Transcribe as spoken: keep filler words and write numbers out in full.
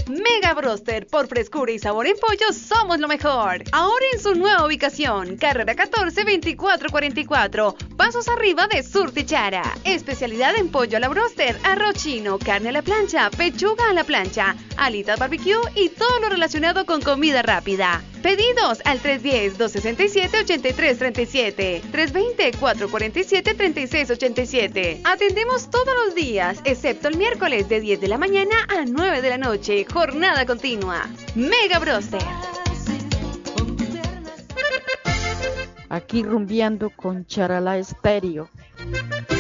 Mega Broster, por frescura y sabor en pollo somos lo mejor. Ahora en su nueva ubicación, carrera catorce veinticuatro cuarenta y cuatro, pasos arriba de Surti Chara. Especialidad en pollo a la broster, arroz chino, carne a la plancha, pechuga a la plancha, alitas barbecue y todo lo relacionado con comida rápida. Pedidos al tres uno cero, dos seis siete, ocho tres tres siete, tres dos cero, cuatro cuatro siete, tres seis ocho siete. Atendemos todos los días, excepto el miércoles de diez de la mañana a nueve de la noche. Jornada continua. Mega Broster. Aquí rumbeando con Charalá Estéreo.